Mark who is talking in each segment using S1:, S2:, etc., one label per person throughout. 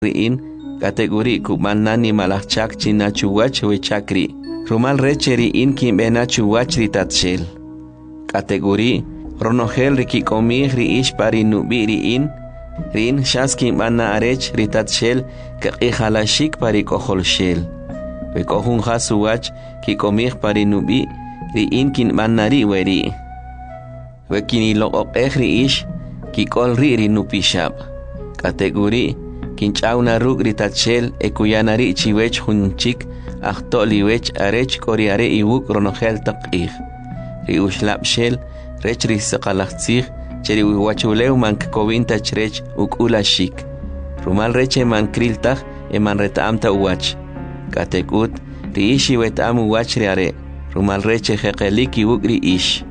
S1: riin categorí kumanani malachak china chuwach we chakri rumal recheri in kimbena chuwach ritatshel categorí ronogel rikikomi riish pari nubiri in rin shaskin bana arech ritatshel kaqihalashik pari koholshel we kohun hasuwach kikomih pari nubi riin kin banari weri we kinilo okehri ish kikol ri nupishab categorí kinchauna rug ritatshel ekuyanari chiwech hunchik ahtoliwech arech koriare iwuk ronogel taqih ri ushlabshel rech risaqalachtzig cheri wachulew mankovinta chrech ukulashik rumal reche mankriltag eman retamta uwach katekut ri ishi wetam uwach riare rumal reche jeqelik iwuk ri ish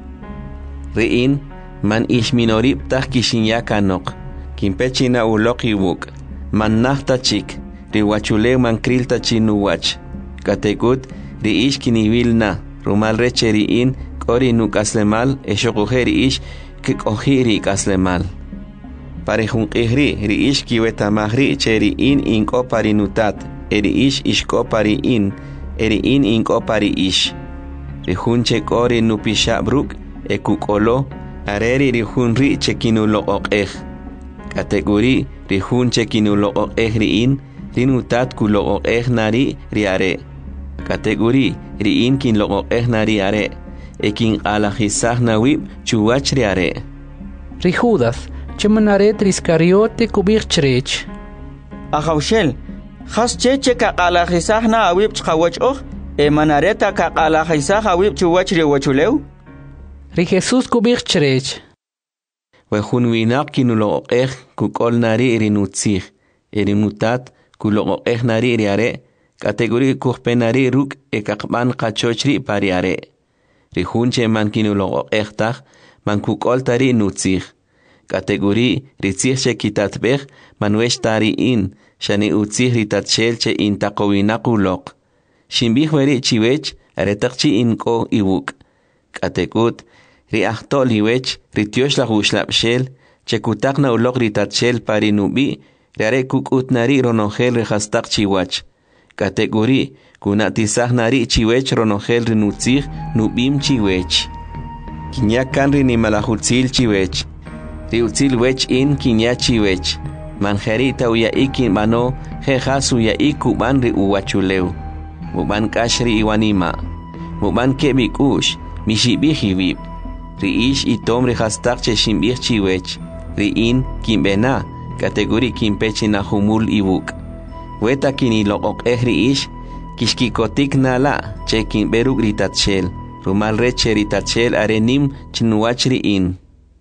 S1: riin man ish minorib tag kishinyakanok kimpechina uloq iwuk man nahta chik ri wachulew mankrilta chinuwach katekut ri ish kiniwilna rumal reche riin kori nukaslemal eshoqujeri ish kikohiri kaslemal parejunqihri ri ish kiwetamahri cheri in inko parinutat eri ish ishko pari in eri in inko pari ish rihunche kori nupishabruk ekukolo areri rihunri chekinulo oqej kategori rihunche kinulo oqej ri in rinutat kulo oqej nari riare kategori ri in kinlo oqej nari are ekin alajisaj nawib chuwach riare
S2: ri Judas chemanaret riscariote kubir chrech
S3: Ajaushel khas cheche ka alajisaj nawib chawach emanareta ka alajisaj awib chuwach riwachulew
S2: ri Jesus kubir chrech
S1: we hunwinak kinulo oqej kukol nari rinutzig erinutat kulo oqej nari riare kategori kuhpenari ruk ekaqban qachochri pariare rihunche man kinulo oqejtaj man kukol tari nutzig kategori ritzigche kitatbej manwesh tari in shani utzig ritatchelche intaqowinaquloq shimbij weri chiwech aretaqchi inko iwuk katekut ri ahtoliwech ritioshla ushlabshel chekutaqna uloq ritatchel pari nubi riare kukutnari ronogel rehastaq chiwach kategori kunatisaj nari chiwech ronogel rinutzig nubim chiwech kinyakan rinimalajutzil chiwech riutzil wech in kinya chiwech manjerita uya ikin mano jejas uya ikuban ri uwachulew muban kashri iwanima muban kebikush mishibijibib ri ish itom rihastaq che shimbij chiwech ri in kimbena kategori kimpechina humul iwuk weta kinilo oqej ri ish kishkikotik nala chekin beruk ritatshel rumal reche ritatshel arenim chinuwach ri in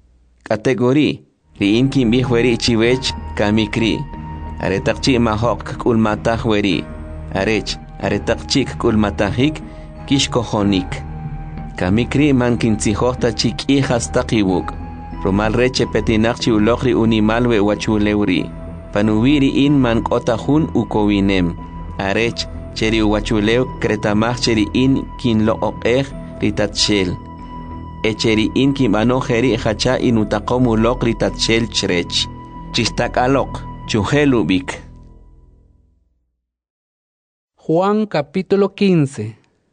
S1: kategori ri in kimbij weri chiwech kamikri aretaqchi mahok kulmataj weri arech aretaqchi kulmatajik kishkojonik kamikri man kintzijojta chik'i hastaq iwuk rumal reche petinaqchi uloqri unimal we wachulewri panuwiri in man k'otajun ukowinem arech cheri uwachulew kretamaj cheri in kinlo oqej ritatshel echeri in kinbano jeri hacha inutaqom uloq ritatshel chrech chistak'aloq chujelubik.
S2: Juan capítulo 15.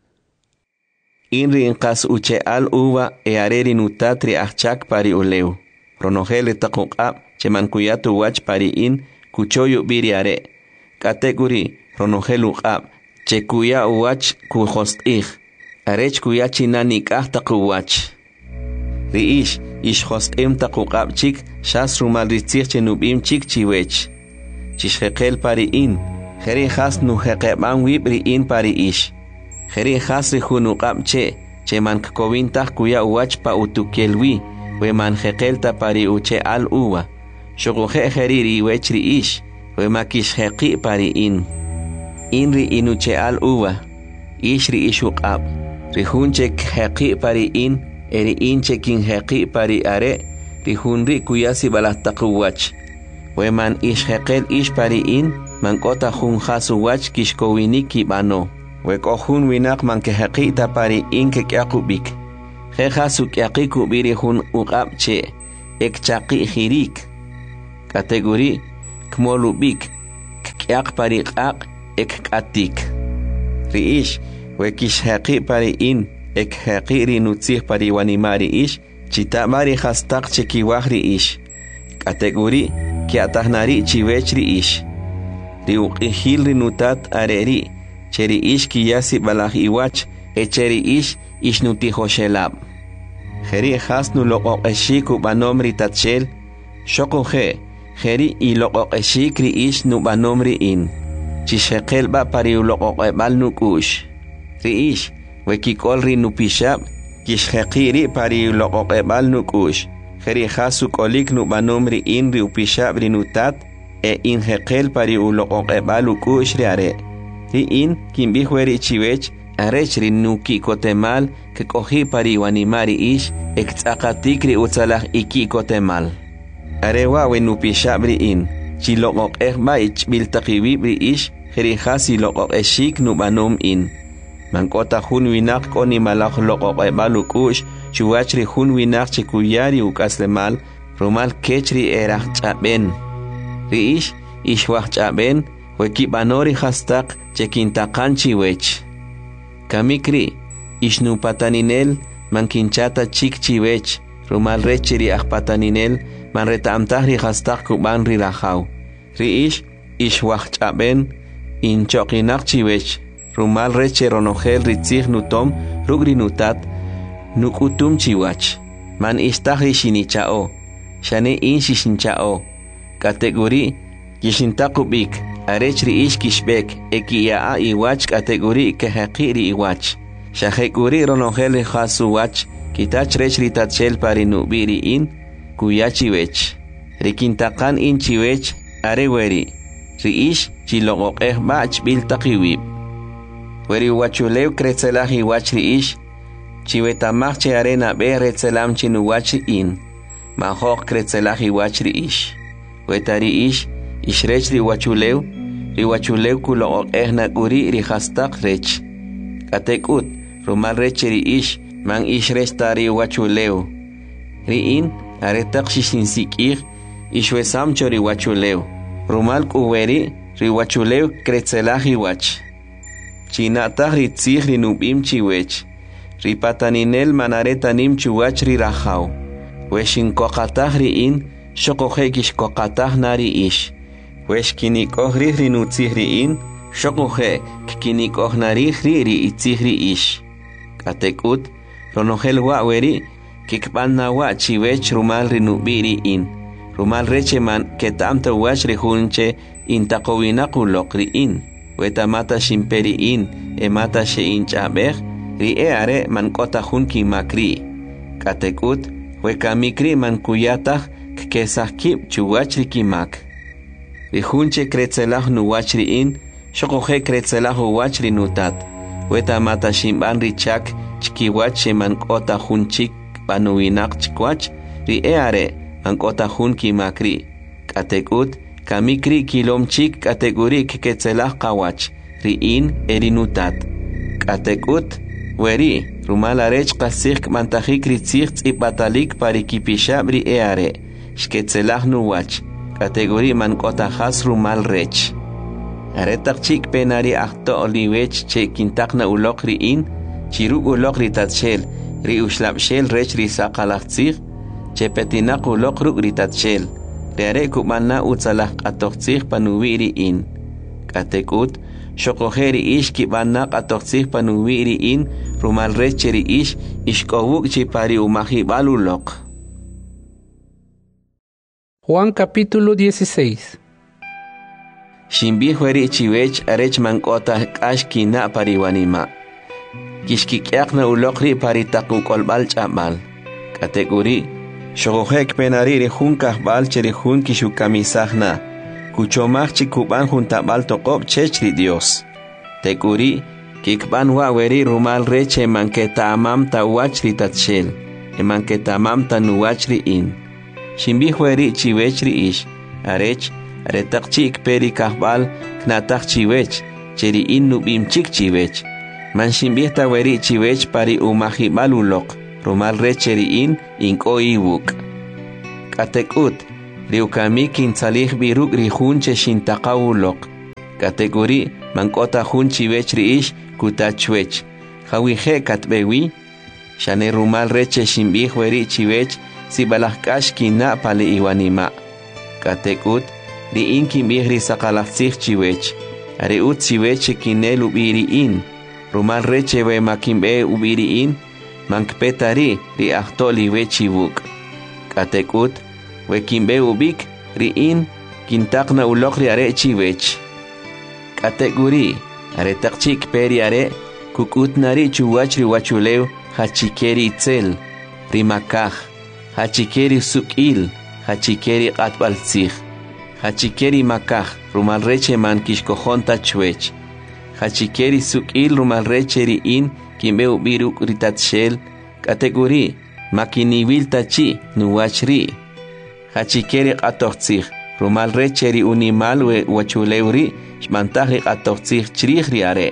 S1: Inri inqas uche al uva areri nutatri achak pari ulew ronogel taquqab chemankuyatu wach pari in kuchoyu biriare kategori ronogel uqab chekuya uwach kuhostij arech kuya chinani kahtaquwach riish ishhostim taquqab chik shas rumal ritzig chenubim chik chiwech chishjeqel pari in jeri has nujeqeban wib ri in pari ish jeri has rijunuqab chemankkowintaq kuya uwach pa utukelwi we manjeqelta pari uche al uwa shoguje jeri riwech ri ish we makishjeqi pari in ri inuche al uwa ish ri ishuqab rihunche jeqi pari in eri inche kinjeqi pari are rihunri kuyasi balahtaquwach we man ishjeqel ish pari in mankota jun hasuwach kishkowiniki bano we kohun winak mankejeqita pari in kekyaqubik jejasu kyaqiku biri jun uqabche ekchaqi jirik kategori kmolubik k'yaq pariq'aq ek k'atik. Ri'ix wekix haqi pari'in ek haqi rinutzij pariwanima ri'ix chitabari hastaq chekiwaj ri'ix. K'ateguri kiatajnari chiwech ri'ix. Riuq'ijil rinutat areri cheri'ix kiyasi balaj iwach echeri'ix ixnutijoshelab. Jeri has nuloqoqexik ubanom ritatchel shokuje jeri iloqoqexik ri'ix nubanom ri'in chisheqel ba pariuloqoqebal nukush ri'ix wekikol rinupishab kishjeqiri pariuloqoqebal nukush jeri has ukolik nubanom ri'in riupishab rinutat injeqel pariuloqoqebal ukush riare ri'in kimbijweri chiwech arech rinuki kotemal que cogí pariwanimari ish ektzakatik ri utzalaj iki kotemal. Arewa wenupishab ri'in chiloqoq ba ichbiltaqibib ri'ish jerihasi loqoq eshik nubanum in. Mankota hun winak koni malaj loqoq balukush chuwach ri hun winak chikuyari ukaslemal rumal kechri eraj chaben. Ri'ish ishwaj chaben wekibanori hastaq chekintaqan chiwech. Kamikri ishnupataninel mankinchata chik chiwech rumal rechiri ajpataninel manretaamtajri hastaq kuban rirajaw ri'ish ishwajchaben inchoqinaq chiwech rumal reche ronojel ritzij nutom rugrinutat nukutum chiwach man istajri shinichao shane inshishinchao kategori yishintaqubik arech ri'ish kishbek ekiyaa iwach kategori kehaqiri iwach shahekuri ronojel hasuwach kitach rech ritatchel parinubiri in kuyachiwech rikintaqan in chiwech areweri ri'ish chiloqoqej bach biltaqiwib weri wachulew kretzelaj iwach ri'ish chiwetamaj che arena be retzelam chinuwach in majoq kretzelaj iwach ri'ish wetari'ish ishrech riwachulew kuloqoqej nakuri rihastaq rech katekut rumal rech ri'ish man ishrech tari wachulew ri'in aretaq shishinsik'ij ishwesamcho riwachulew rumal k'uweri riwachulew kretzelaj iwach china'taj ritzij rinub'im chiwech ripataninel manaretanim chuwach rirajaw wexinkoqataj ri'in xoqoje kixkoqataj nari'ix wexkinik'oj rij rinutzij ri'in xoqoje kkinik'oj narij ri'itzij ri'ix k'atek'ut ronojel wa'weri kikb'an nawa' chiwech rumal rinub'i ri'in rumal reche man keta'am tawach rijunche intaqowinaq uloq ri'in wetamata ximperi'in emata xe'inch'ab'ej ri'e are man k'ota jun kimakri' k'atek'ut wekamikri man kuyataj kkesaj kib' chuwach rikimak rijunche kretzelaj nuwach ri'in xoqoje kretzelaj uwach rinutat wetamata ximb'an richak chkiwach xeman k'ota jun chik b'anuwinaq chikwach ri'e are man k'ota jun kimakri' k'atek'ut kamikri kilom chik k'ateguri kketzelaj qawach ri'in erinutat k'atek'ut weri rumal arech qasij k'mantajik ritzij tz'ib'atalik parikipixab ri'e are xketzelaj nuwach kategori man k'ota jas rumal rech aretaq chik penari ajto'l liwech che kintaqna uloq ri'in chiruk uloq ritatchel ri'uxlab'xel rech risaqalaj tzij che petinaq uloq ruk' ritatchel riare kub'ana utzalaj q'atoj tzij panuwi' ri'in k'atek'ut xoqoje ri'ix kib'ana q'atoj tzij panuwi' ri'in rumal rech che ri'ix ixk'owuk' chi pari'umajib'al uloq.
S2: Juan capítulo 16.
S1: Shimbij weri chiwech arech man k'ota k'ax kina' pariwanima kixkik'yaqna uloq ri' paritaquk'olb'al ch'ab'al k'atek'uri xoqoje kpenari rijun kajb'al che rijun kixukamisajna kuchomaj chi kub'an juntab'al toqob' chech ri Dios tek'uri kikb'an wa'weri rumal reche man keta'amam tawach ritatchel eman keta'amam tanuwach ri'in shimbij weri chiwech ri'ix arech aretaq chik peri kajb'al knataj chiwech che ri'in nub'im chik chiwech man shimbij taweri chiwech pari'umajib'al uloq rumal reche ri'in ink'o iwuk' k'atek'ut riukamik kintzalij biruk' rijun che xintaqaw uloq Kategori mankota hun chiwech riish kutachwech. Hawije katbewi. Shane rumal reche shimbih weri chiwech si balahkash kina pale iwanima. Katekut riin kimbih risakalahtsih chiwech. Are ut chiwech kine lubiriin. Rumal reche we makimbe ubiriin. Mankpetari ri ahtoli we chibuk. Katekut we kimbe ubik riin kintakna ulokri are chiwech. Kategori are takchik peri are kukutnari chuwachri wachuleu hachikeri itzel rimakaj hachikeri sukil hachikeri qatbaltzij hachikeri makaj rumalreche man kishkojonta chwech hachikeri sukil rumalreche riin kimbe ubiruk ritatshel kategori makiniwil tachi nuwachri hachikeri qatoqtzij rumalreche ri unimal we wachuleuri shmantaji qatoqtzij chrijri are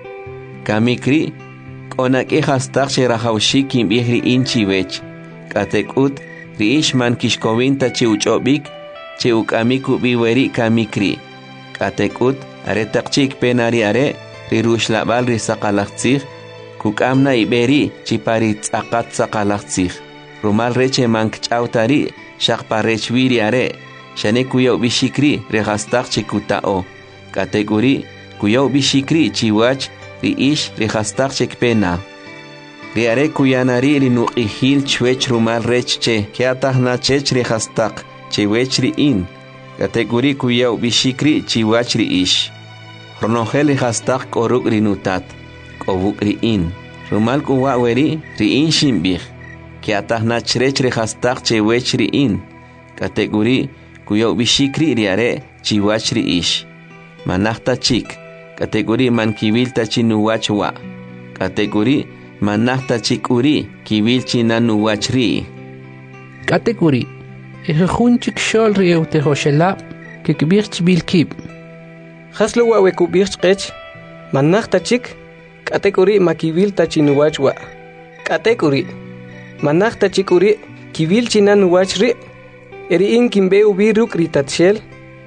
S1: kamikri Onake hastak sherahaushik kimbihri inchiwech. Katekut riishman kishkovinta chiuchobik chiukamiku biweri kamikri. Katekut aretakchik penari are rirushlabal risakalaksih kukamna iberi chiparit akat sakalaksih. Rumal reche mankchautari shakparechwiri are shane kuyo bishikri rehastak chikutao. Kategori kuyo bishikri chiwach riish rihastak chekpena. Riare kuyanari rinuqihil chwech rumal rechche kiatahna chech rihastak chewech riin. Kategori kuyaw bishikri chiwach riish. Ronogel rihastak koruk rinutat kobuk riin. Rumal kuwa weri riin shimbih. Kiatahna chrech rihastak chewech riin. Kategori kuyaw bishikri riare chiwach riish. Manahta chik. Kategori man kibil tachinuwachwa. Kategori manahta chikuri kibil chinanuwachri.
S2: Kategori ejunchik shol riute hoshela kikbirch bilkib.
S4: Haslo wa wekubirch qech manahta chik kategori makibil tachinuwachwa. Kategori manahta chikuri kibil chinanuwachri eriin kimbe ubiruk ritatshel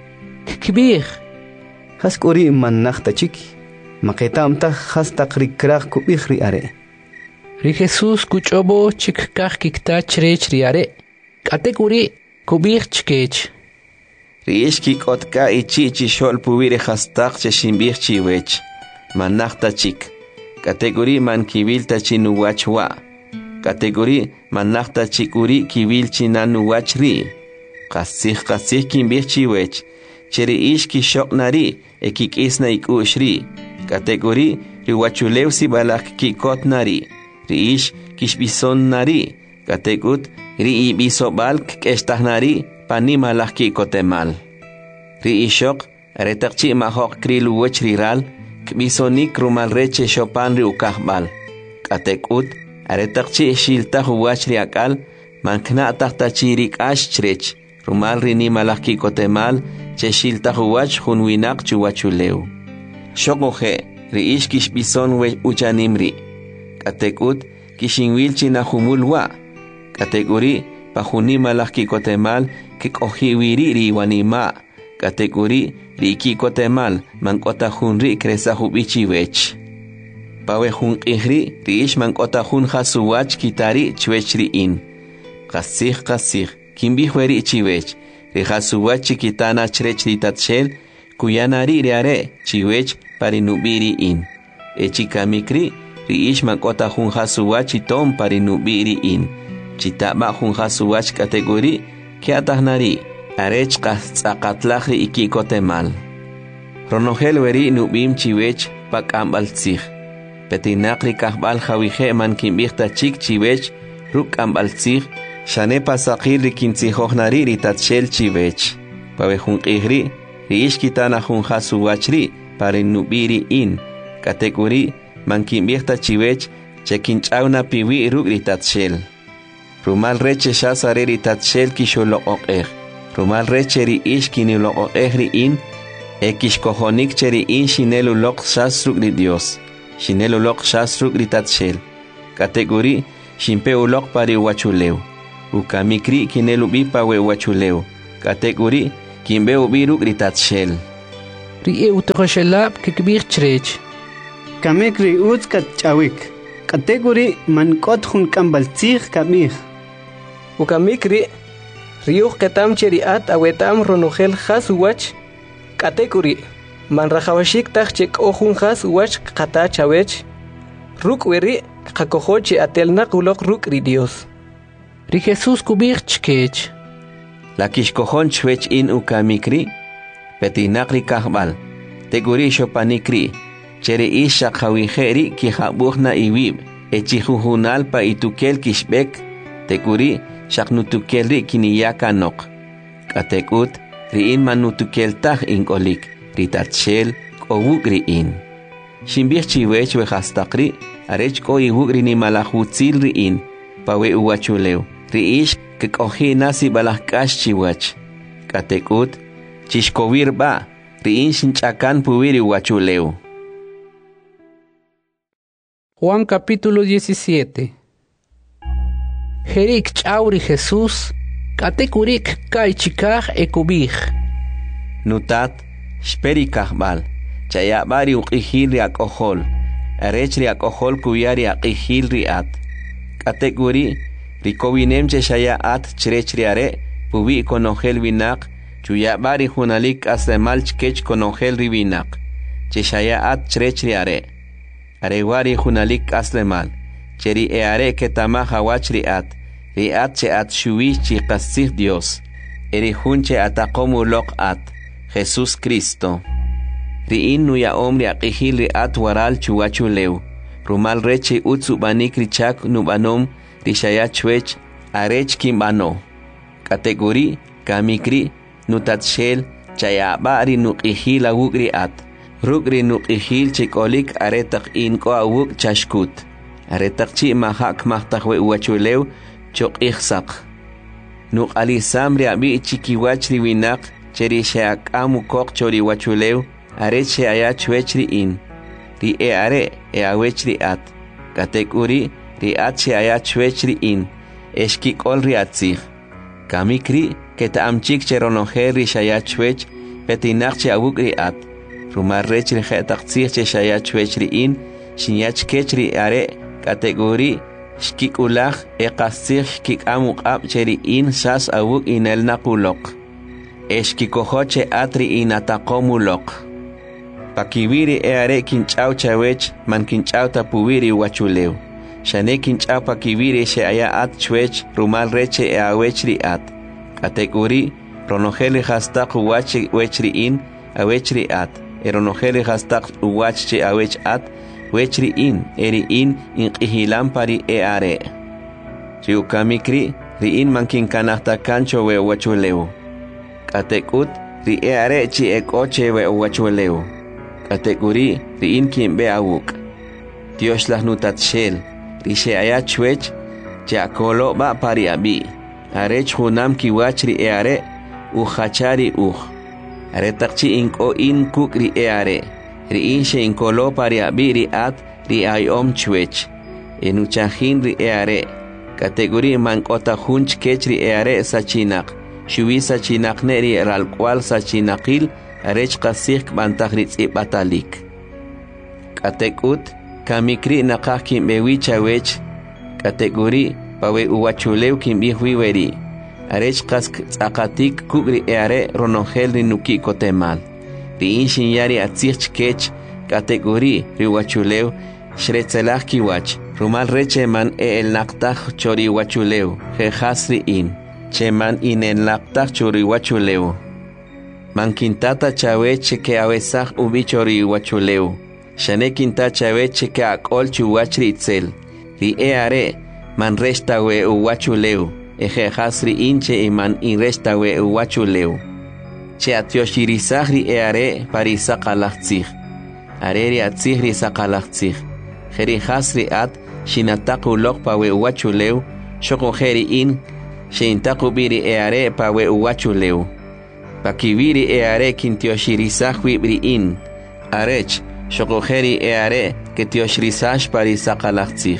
S2: kikbir
S5: Haskori manachta chiki. Maketamta hastak rikrach kubihri are.
S2: Ri Jesus kuchobo chikkach kikta chrech riare. Kategori kubich chkech.
S1: Riishki kotka ichichi shol pubire hastak cheshimbich chiwech. Manachta chik. Kategori man kibil tachinuwachwa. Kategori manachta chikuri kibil chinanuwachri. Kasih kimbich chiwech. Cheri ishki shok nari ekik isna ikushri. Kategori riwachuleu si balak kikot nari. Riish kishbison nari. Kategut ri ibiso balk kestah nari pani malak kikotemal. Riishok retakchi mahok krilu wechriral kbisonik rumal reche shopan ri ukahbal. Kategut retakchi shilta huwachri akal mankna tahtachirik ash chrech. Rumal rini malak kikotemal cheshilta huwach hunwinak chuwachuleu. Shokoje riish kishbison we uchanimri. Katekut kishinwil chinahumulwa. Kategori pahuni malak kikotemal kikohiwiri riwanima. Kategori ri kikotemal mankota hunri kresa hubichiwech. Pawe hun ihri riish mankota hun hasuwach kitari chwechriin. Kasih kimbihweri chiwech. Rihasuwach chikitana chrech ritatshel kuyanari riare chiwech parinubiri in. Echikamikri riish mankota hun hasuwach itom parinubiri in. Chitaba hun hasuwach kategori kiatahnari arech kastzakatlahri ikikotemal. Ronogel weri nubim chiwech pakambaltzih. Petinakri kahbal hawije man kimbihta chik chiwech ruk ambaltzih. Shane pasakir rikintzihojnari ritatshel chiwech. Pawe hun ihri riish kitana hun hasuwachri parinubiri in. Kategori man kimbihta chiwech chekinchawna piwi ruk ritatshel. Rumal reche shasare ritatshel kisholo oqeh. Rumal reche riish kinilo oqeh in. Ekishkohonik cheri in shinelu lok shasruk ri Dios. Shinelu lok shasruk ritatshel. Kategori shimpe ulok pari wachuleu. Ukamikri kinelu bipa we wachuleu. Kategori kimbe ubiruk ritatshel.
S2: Rie utoxelab kikbir chrech.
S5: Kamek ri uts kat chawik. Kategori man kot hun kambaltzig kamich.
S4: Ukamikri riuh ketam cheriat awetam ronogel has uwach. Kategori man rajawashik tak chek ohun has uwach kata chawech. Ruk weri kakohoche atelnak ulok ruk ri Dios.
S2: Ri Jesús kubir chkech.
S1: La kishkohon chwech in ukamikri, petinakri kahbal, teguri shopanikri, chere isha kawiheri ki habuhna iwib, echihuhunal pa itukel kishbek, teguri shaknutukelri kiniyaka nok. Katekut, riin manutukel tah inkolik, ritatshel, kowuk riin. Shimbir chiwech wehastakri, arech ko iwuk rini malahutzil riin, pawe uwachuleu, riish kikohi nasi balahkash chiwach. Katekut, chishkovir ba, riin shinchakan puwiri uwachuleu.
S2: Juan capítulo 17. Jerik chauri Jesús, katekurik kai chikaj ekubij.
S1: Nutat, shperi kahbal, chayabari uqihil riak ohol, arech riak ohol kuyari aqihil riat. Katekuri, rikowinem cheshaya at chirechriare, pubi konogel vinak, chuyabari hunalik aslemal chkech konogel rivinak, cheshaya at chirechriare. Arewari hunalik aslemal, cheri eare ketama hawach riat che at shuwi chikasih Dios, eri hunche atakomu lok at, Jesús Cristo. Riin nuya omri aqihil riat waral chuwachuleu, rumal reche utsu banik richak nubanom, rishaya chwech, arech kimbano. Kategori, kamikri, nutatshel, chayabari nuqihil awugri at. Rugri nuqihil chikolik aretak in ko awuk chashkut. Aretak chi mahak mahtakwe uwachuleu chok ihsak. Nuk alisam riabi chikiwach riwinak cheri sheak amu kok chori wachuleu aret she aya chwechri in. Ri e are e awechri at. Katekuri ri at she aya chwechri in. Eshkik ol riatzich. Kamikri keta amchik cheronoher ri shaya chwech petinak che awuk ri at. Rumar rechri khetaxir che shaya chwechri in shinyach kechri are kategori shkik ulach eqasir shkik amuk ab cheri in sas awuk inel nakulok eshkikohoche atri inatakomulok pakibiri are kinchau chawech man kinchau tapuwiri wachuleu shane kinchau pakibiri she aya at chwech rumal reche e awechri at kategori ronogeli hastaq wachi wechri in awechri at eronogeli hastaq uwachche awech at wechri in eri in inqihilampari e are riukamikri ri in mankin kanahta kancho we wachuleu katekut ri e are chi ekoche we wachuleu katekuri ri in kimbe awuk Dios las nutatshel ri she aya chwech jakolo ba pari abi arech hunam kiwachri e are uhachari are takchi inko in kukri e are ri in she inkolo pari abiri at ri ayom chwech enuchahin ri e are kategori mankota hunch kechri e are sachinak shuwi sachinak neri ral kwal sachinakil arech qasik bantagrit batalik katekut kamikri nakah kimbewi chawech kategori pawe uwachuleu kimbihui weri arech kask tsakatik kugri e are ronogel ri nuki kotemal ri in shinyari atzich kech kategori ri wachuleu shretzelach kiwach rumal reche man e el naktach chori wachuleu jehasri in cheman in el naktach chori wachuleu man kintata chaweche ke awesach ubi chori wachuleu shane kinta chaweche ke akol chuwachri itzel ri e are man resta we uwachuleu jehasri inche iman in resta we uwachuleu che atioshiritzahri e are parisaqalachtzih areri atzihri saqalachtzih jeri hasri at shinataqulok pawe uwachuleu shoko jeri in shintaqubiri e are pawe uwachuleu pakibiri e are kintioshiritzahwi bri in arech shoko jeri e are ketioshirizash parisaqalachtzih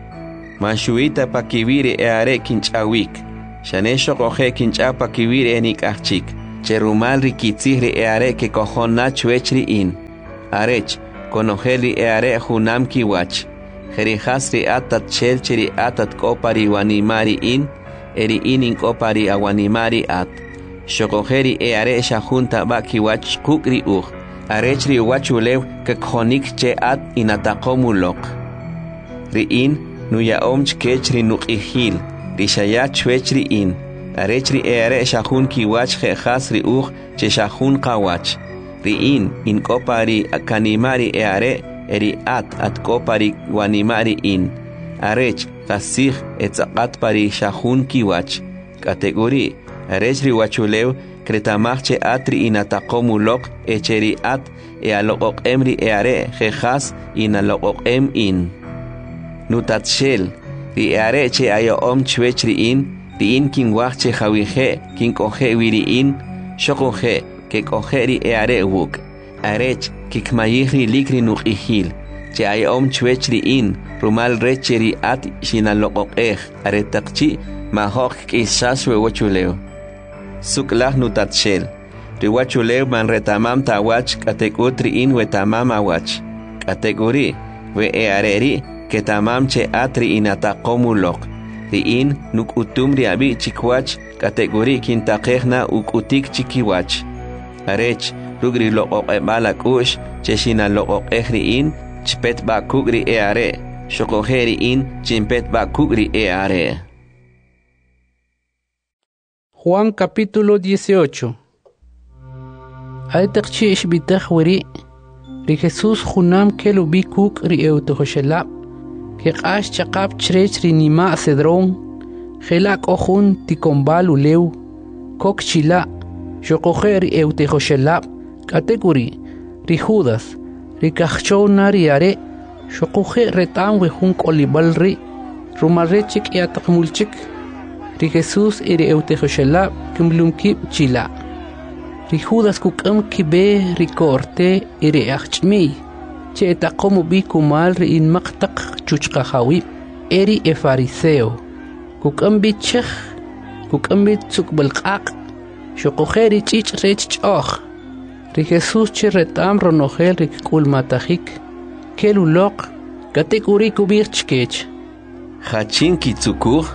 S1: Mashuita pakibiri e are kinchawik shane shoko je kinchapa kibiri enik achik Cherumal rikitzih ri eare que cojona chuech ri in. Arech, conogel ri eare junam kiwach. Jerijas ri atat chelche ri atat kopari wanimari in, eri in kopari awanimari at. Shokogeri eare shajunta ba kiwach kukri uch. Arech ri wachulew que konik che at inatakomulok. Ri in, nuya omch kech ri nukihil, ri shaya chuech ri in. Arech ri eare shajun kiwach jejas ri uch che shajun kawach. Ri in kopari kanimari eare, eri at kopari wanimari in. Arech kasih etzakat pari shajun kiwach. Kategori, arech ri wachulew kretamachche atri inatakomulok echeri at ealokok emri eare jejas inalokok in. Nutatshel, ri eare che ayo chwech ri in kin wachche jawije kin koje wiri in, shokoje que koje ri eare wuk. Arech kikmayihri likri nukihil, che ayo chwech ri in, rumal recheri at shinalokok aretakchi mahok kisaswe wachuleo. Suklah nutatshel. Riwachuleu man retamam tawach katekutri in wetamam awach. Kategori we eareri que tamam che atri inatakomulok. Ri in nuk utum riabi chikwach kategori kintakehna ukutik chikiwach. Arech rugri loqok ebalak ush cheshina loqok ehri in chpet bakugri eare. Shokogeri in chimpet bakugri eare.
S2: Juan capítulo 18. Aitakchi ishbitach wiri, ri Jesús junam kelu bikuk ri eutohoshelab, que qash chaqab chrech ri nima cedrón, gelak ojun tikombal uleu, kok chila, shokoje ri eutohoshelab, kategori, ri Judas, ri kachona ri are, shokoje retam wehun kolibal ri, rumarechik yatakmulchik, ri Jesús iri eutejoshelab kimlumkib chila. Ri Judas kukam kibe ri korte iri achmi. Che etakomu bi kumal ri in maqtaq chuchqahawib eri e fariseo. Kukam bi chekh, kukam bi tsukbalqaq. Shokoheri chich rech choch. Ri Jesús che retam ronogel ri kulmatahik. Kelulok kategori kubir chkech.
S1: Hachin kitsukur.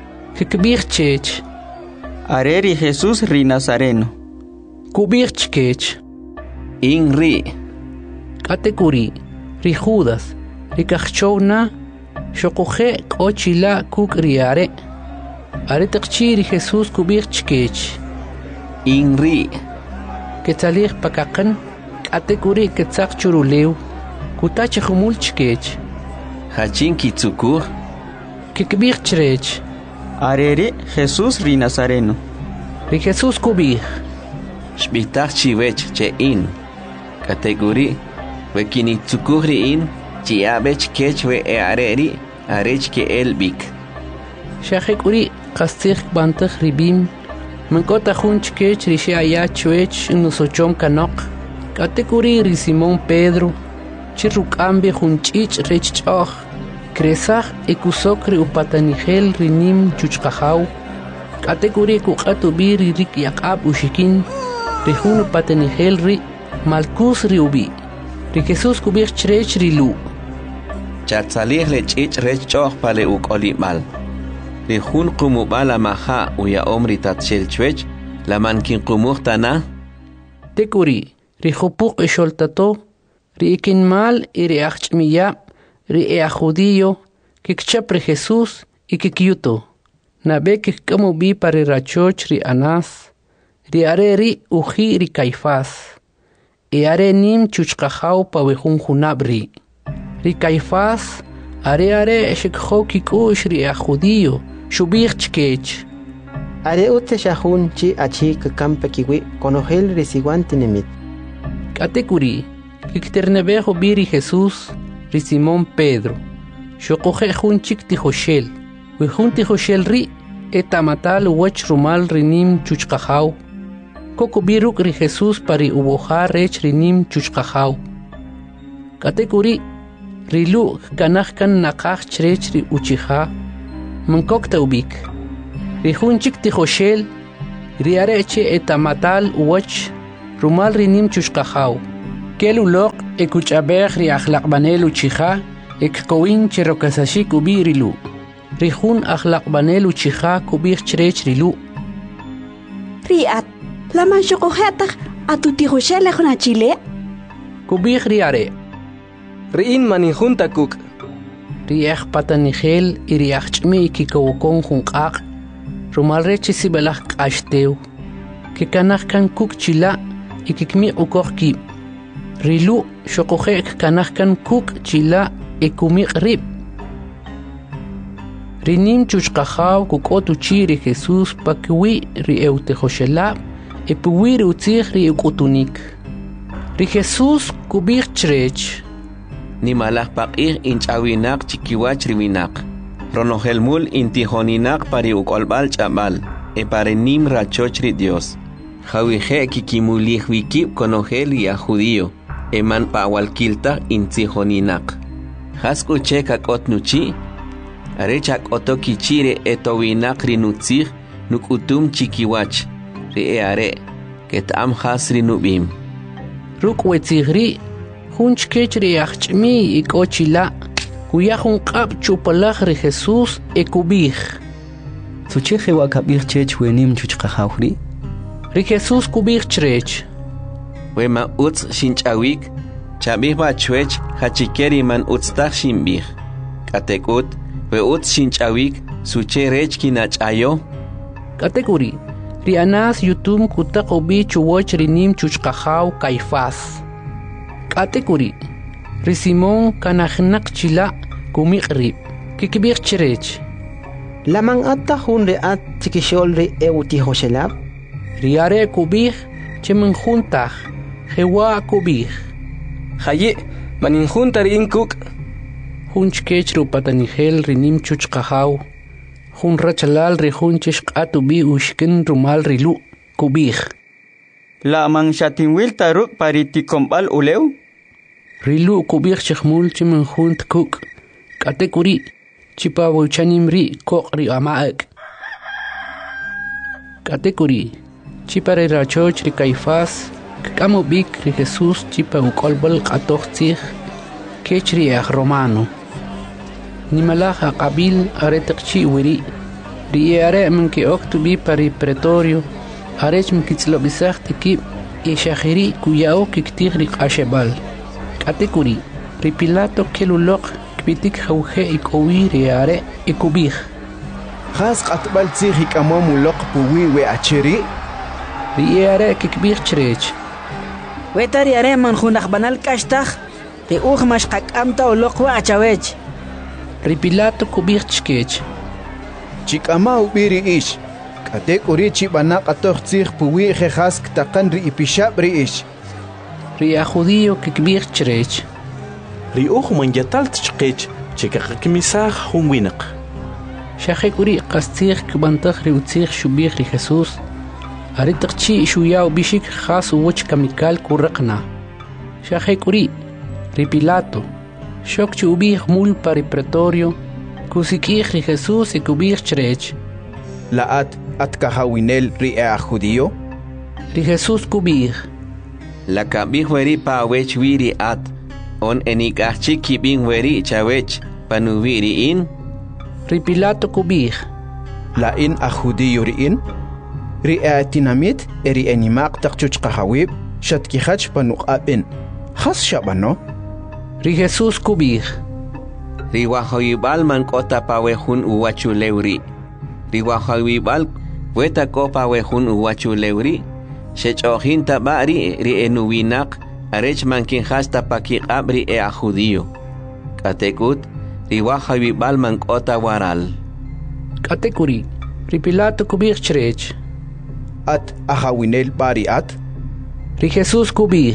S2: Kikbir chech.
S3: Areri Jesús ri Nazareno.
S2: Kubir chkech.
S1: In ri.
S2: Kategori. Ri Judas. Ri kachona. Shokoje kochila kuk riare. Aretakchi ri Jesús kubir chkech.
S1: In ri.
S2: Ketzalir pakakan. Kategori ketzak churuleu. Kutache humul chkech.
S1: Hachin kitsukur.
S2: Kikbir chrech.
S3: Areri Jesús ri Nazareno.
S2: Ri Jesús kubir.
S1: Shbitach chiwech che in. Kategori we kinitsukurri in chiabech kech we eareri arech ke elbik.
S2: Shachek uri kastikh bantach ribim. Mankota hunch kech ri shaya chwech nusochom kanok. Kategori ri Simón Pedro. Chirukambe hunchich rech choch. Kresach ekusokri upatanigel rinim chuchqahaw. Kategori kuqatu biri rik yaqab ushikin. Rihun upatanigel ri malkus ri ubi. Ri Jesús kubir chrech ri lu.
S1: Chatsalih le chich rech choch pale ukolimal. Rihun kumubala maha uya omri tatshel chwech la mankin kumuhtana.
S2: Tekuri rihupuk esholtato. Ri ikinmal iri achmiya. Ri ea judío, que chapre Jesús y que kyuto. Nabe que como vi para rachoch ri Anás. Ri are ri uji ri Caifás. E are nim chuchqahau pa wehun junabri. Ri Caifás are shekho kikush ri ea judío. Shubir chkech.
S6: Are ute shahun chi achi que campe kiwi conogel resiguante nemit.
S2: Katekuri, que ternebejo biri Jesús. Ri Simón Pedro. Shokoje jun chik tijoshel. Wehun tijoshel ri etamatal wech rumal rinim chuchqahau. Koko biruk ri Jesús pari ubojar rech rinim chuchqahau. Katekuri rilu kanahkan nakaj chrech ri uchiha. Mankok taubik. Ri jun chik tijoshel riareche etamatal uwach rumal rinim chushkahaw kelu loq ekuchabej riahlaqbanelu chija ekkowin cherokasashik ubirilu rihun ahlaqbanelu chija kubij chrech rilu
S7: riat laman shokohetak atutijoshele jona chile
S2: kubij riare
S4: riin maninjunta kuk
S2: riaj patanigel iriaj chmi kikawokon junqaq rumal reche sibelaj qashteu kikanaj kan kuk chila ikikmi ukoqki rilu shokojek kanaj kan kuk chila ekumi rib rinim chushqajaw kukotu chiri Jesús pakwi ri eutejoshela epuwi utzig ri ukutunik ri Jesús kubig chrech
S1: ni malaj paq'ij inch'awinaq chikiwach riwinaq ronojelmul intijoninak pari ukolbal ch'abal pare nim rachoch ri Dios jawije kikimulij wikib konojel ya judío eman pawalkilta intijoninak jaskuche kakot nuchi arecha kotoki chire etowinak rinutzig nukutum chikiwach ri are ketam has rinubim
S2: rukwetsigri hunch kechri achmi ikochila kuyahun qab chupalaj ri Jesús ekubij
S3: sucheje wakabij chech wenim chuchqajawri
S2: ri Jesús kubij chrech
S1: wema utz shinchawik chabij bachwech hachikeri man utztaj shinbij katekut we utz shinchawik suche rech kinachayo
S2: katekuri ri anas yutum kutaqobi chuwoch rinim chuchqajaw Caifás katekuri ri Simón kanajnak chila kumiqrib kikibij chrech
S6: laman atta hun reat tikishol ri eutijoshela
S2: riare kubij chemen juntaj jewa kubij
S4: hayi maninjunta riin kuk
S2: hunch kechru patanigel rinim chuchqajaw hun rachalal ri hunchish qatu bi ushkin rumal rilu kubij
S3: la man shatinwil taruk pariti kombal uleu
S2: rilu kubij chkhmul chemen junt kuk katekuri chipa bolchanim ri koqri amaak katekuri chipa ri rachoch ri Caifás kamo bik ri Jesús chipa ukolbal qatoqtzig kechri aj romano nimalaja qabil aretqchi wiri ri are min ke oktubi pari pretorio arech min kitzlobisach tiki ishahiri kuyao kiktig ri qashebal katekuri ri Pilato keluloq kbitik hawje ikowi ri are ikubij
S8: khas qatbal tsighi kamomu loq puwi we achiri
S2: ri are kikbij chrech
S7: wetari are man junaj banal kashtaj te mash qaqamta uloqwa achawech
S2: ri Pilato kubij chkech
S8: chikama ubiri ish katek urichi bana qatoq tsigh puwi khas taqan ri ipishab ri ish
S2: ri judío kikbij chrech
S9: ri man yatalt chqech chikaqkimisaj hunwinaq
S2: shahekuri qastig kbantaj ri utzig shubij ri Jesús aritqchi shuyao bishik khas uwch kamikal kuraqna shahekuri ri Pilato shokchi ubij mul pari pretorio kusikij ri Jesús ikubij chrech
S8: la atkahawinel ri judío
S2: ri Jesús kubij
S1: la kabij weri pa wech wiri at on enikachchi kibin weri chawech panubiri in
S2: ri Pilato kubij
S8: la in a judío ri in ri atinamit eri animaq taqchuchqahawib shatkihach panuqabin khas shabano
S2: ri Jesús kubij
S1: ri wahawibal man kota pawehun uwachulewri ri wahawibal weta kopa wehun uwachulewri shechohin tabari ri enuwinaq arech mankin hasta pakiqabri a judío katekut ri wahawibal man kota waral
S2: katekuri ri Pilato kubij chrech
S8: at ahawinel bari at
S2: ri Jesús kubij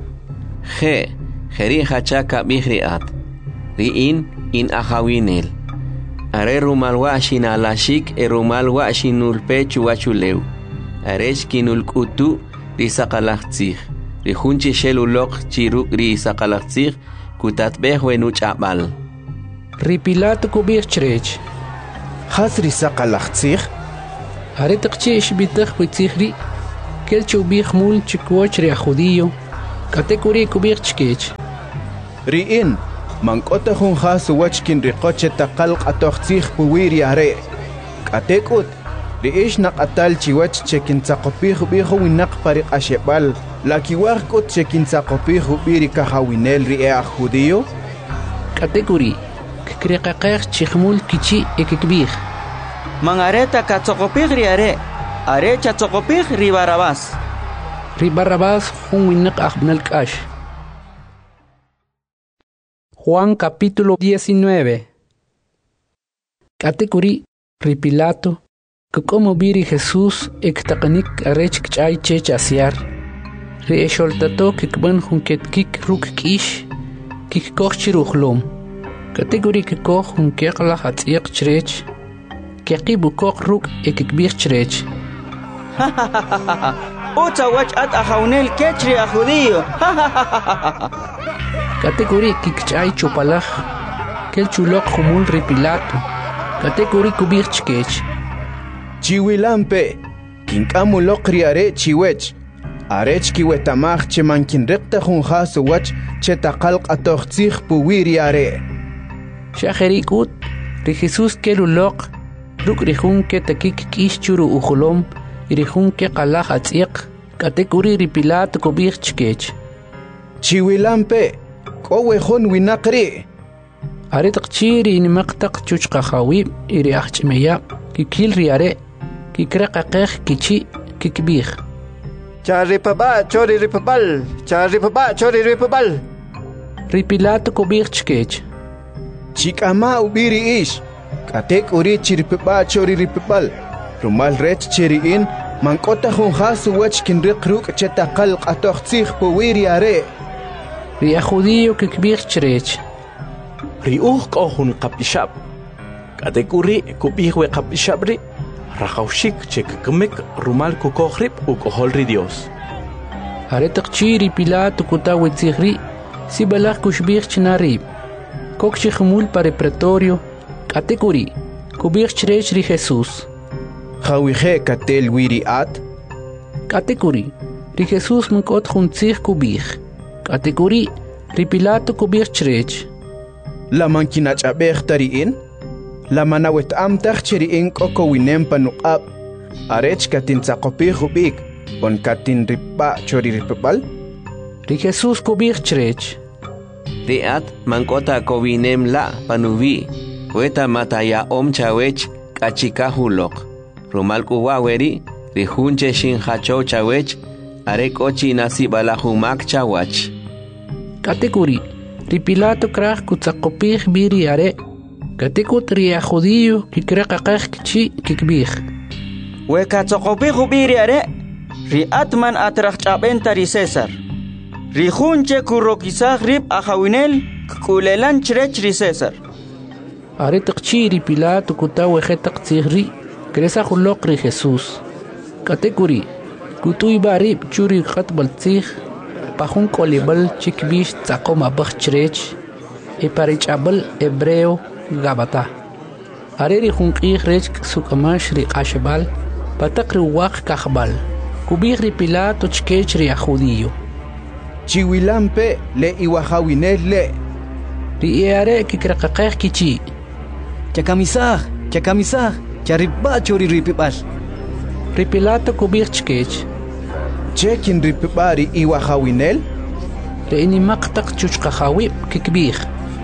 S1: Jeri hachaka bihriat ri in ahawinel are rumal washin alashik rumal washin ulpechu wachulew aresh kinul kutu ri saqalaqtzig ri hunchi sheluloq chiruk ri saqalaqtzig kutatbeh wenu ch'abal
S2: ri Pilato kubij chrech
S8: khas ri saqalaqtzig
S2: Aretaqchi ishbitaq witzihri kelchu bih mul chikwoch ri judío katekuri kubih chkech
S8: ri'in mank'ota jun jas wachkin riqoche taqal q'atoqtzij puwiri are k'atek'ut ri'ix naq'atal chiwach chekin tzaqopij ubijo winaq pariq'axeb'al lakiwaj k'ut chekin tzaqopij ubiri kajawinel ri'e aj judío
S2: katekuri kikriqaqej chijmul kichi ekikbij
S3: mangareta katzokopij ri are chatzokopij ri Barrabás
S2: jun winaq ajb'nal k'ax. Juan capítulo 19. Katekuri ri Pilato kuk'omo biri Jesús ektaqanik arech kch'ay chech asyar ri exoltato kikb'an jun ketkik ruk' k'ix kikkoj chirujlom katekuri kikoj jun keqlaj atz'iq chrech keqib ukoj ruk' ekikb'ij chrech
S3: Utsa wach at ajawnel kechri a judío.
S2: Katekuri kikchay chupalaj kelchulok jumul ri Pilato katekuri kubij chkech
S8: chiwilampe kink'amulok ri are chiwech arech kiwetamaj chemankin reqta jun jas wach chetaqal q'atoqtzij puwiri are
S2: xajerikut ri Jesús kelulok ruk' ri jun ketakik k'ix churu ujulom ri jun keqalaj atz'iq katekuri ri Pilato kubij chkech
S8: chiwilampe k'owe jun winaq ri
S2: aretaqchi ri nimaqtaq chuchqajawib iri ajch'meya kikil ri are kikraqaqej kichi kikbij
S5: charipaba chori ripabal charipaba chori ripabal
S2: ri Pilato kubij chkech
S8: chik'ama ubiri ix k'atek uri chiripaba chori ripabal rumal rech chiri'in mank'ota jun jas wach kinriq ruk' chetaqal q'atoqtzij puwiri are
S2: ri judío kikbij chrech
S9: ri k'o jun qap'ixab' k'atekuri kub'ij we qap'ixab' ri rajawxik chekikmek rumal kukoj rib' uk'ojol ri Dios
S2: aretaqchi ri Pilato kutawitzij ri sibalaj kuxb'ij chna rib' kok chijmul pa pretorio k'atekuri kub'ij chrech ri Jesús
S8: jawije katel wiri at
S2: k'atekuri ri Jesús mank'ot jun tzij kub'ij k'atekuri ri Pilato kub'ij chrech
S8: la mankinach'ab'ej tari'in la manawet'amtaj chiri'in k'o kowinem panuq'ab' arech katintzaqopij ub'ik on katinripba' chori ripab'al
S2: ri Jesús kub'ij chrech
S1: ri'at mank'ota kowinem la panubi weta mataya'om chawech k'achikajuloq rumal k'uwaweri ri jun chexin jachow chawech are k'o chinasib'alajumak chawach
S2: katekuri ri Pilato kraj kutzaqopij biri are katekut ri a judío kikraqaqej kichi kikbij
S3: we katzokopij ubiri are ri atman atraj ch'ab'enta ri César ri jun che kurokisaj rib' ajawinel k'ulelan chrech ri César
S2: aretaqchi ri Pilato kutawejetaq tzij ri kresajuloq ri Jesús katekuri kutuyba rib' churi qatb'al tzij pa jun k'olib'al chikb'ix tz'aqom ab'aj chrech parich'ab'al hebreo Gabata are ri jun q'ij rech suk'amax ri q'axb'al pataq ri waq kajb'al kub'ij ri Pilato chkech ri a judío
S8: chiwilampe le iwajawinel le
S2: ri are kikraqaqej kichi
S7: chakamisaj charipba chori ripib'al
S2: ri Pilato kub'ij chkech
S8: chekin ripib'a ri iwajawinel
S2: ri inimaqtaq chuchqajawib' kikb'ij